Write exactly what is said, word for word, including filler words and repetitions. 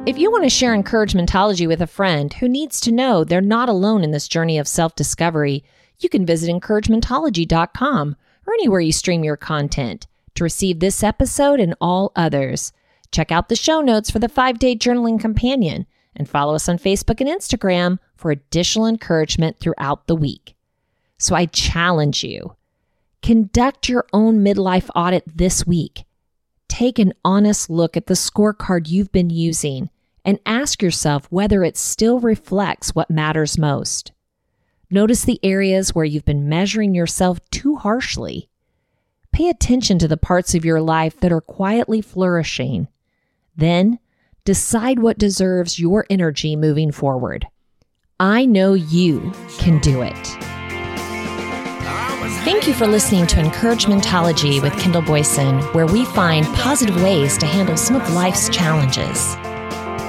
If you want to share Encouragementology with a friend who needs to know they're not alone in this journey of self-discovery, you can visit encouragementology dot com or anywhere you stream your content to receive this episode and all others. Check out the show notes for the five-day journaling companion and follow us on Facebook and Instagram for additional encouragement throughout the week. So I challenge you, conduct your own midlife audit this week. Take an honest look at the scorecard you've been using and ask yourself whether it still reflects what matters most. Notice the areas where you've been measuring yourself too harshly. Pay attention to the parts of your life that are quietly flourishing. Then, decide what deserves your energy moving forward. I know you can do it. Thank you for listening to Encouragementology with Kendall Boyson, where we find positive ways to handle some of life's challenges.